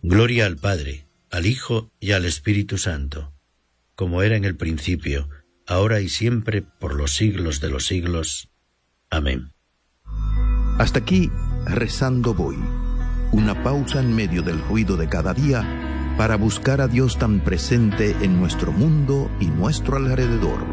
Gloria al Padre, al Hijo y al Espíritu Santo, como era en el principio, ahora y siempre, por los siglos de los siglos. Amén. Hasta aquí, Rezando Voy. Una pausa en medio del ruido de cada día para buscar a Dios tan presente en nuestro mundo y nuestro alrededor.